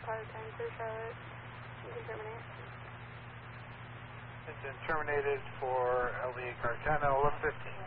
Power 10 to Charlotte. You can terminate. It's been terminated for LDA car 10 at 11:15.